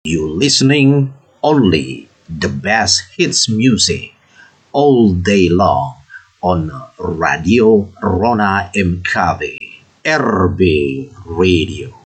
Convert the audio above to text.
You listening only the best hits music all day long on Radio Rona MKV RB Radio.